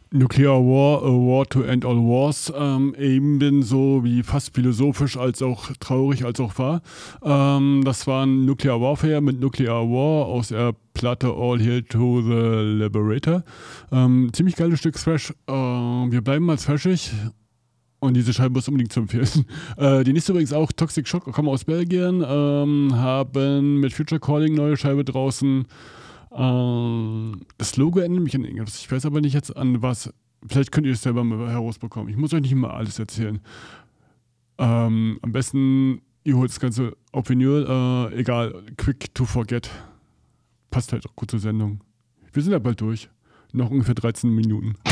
Nuclear War, A War to End All Wars, ebenso wie fast philosophisch als auch traurig als auch wahr. Das war ein Nuclear Warfare mit Nuclear War aus der Platte All Hail to the Liberator. Ziemlich geiles Stück Thrash. Wir bleiben mal thrashig. Und diese Scheibe ist unbedingt zu empfehlen. Die nächste übrigens auch Toxic Shock, kommen aus Belgien, haben mit Future Calling neue Scheibe draußen. Das Logo erinnert mich an irgendwas. Ich weiß aber nicht jetzt an was. Vielleicht könnt ihr es selber mal herausbekommen. Ich muss euch nicht immer alles erzählen. Am besten, ihr holt das Ganze auf Vinyl. Egal, quick to forget. Passt halt auch gut zur Sendung. Wir sind ja bald durch. Noch ungefähr 13 Minuten.